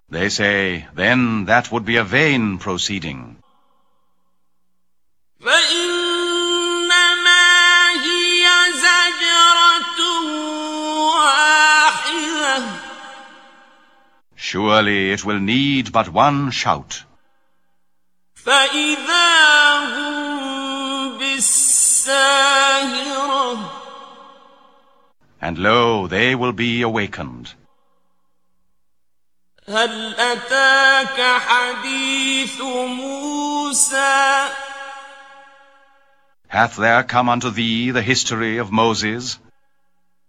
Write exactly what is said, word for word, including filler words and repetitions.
They say, then that would be a vain proceeding. Surely it will need but one shout. And lo, they will be awakened. هل أتاك حديث موسى Hath there come unto thee the history of Moses?